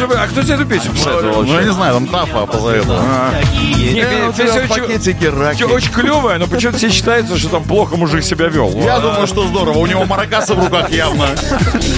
А кто тебе эту песню посоветовал? Ну, я не знаю, там Тафа позаветовал. Песня очень клевая, но почему-то все считается, что там плохо мужик себя вел. Я думаю, что здорово. У него маракасы в руках явно.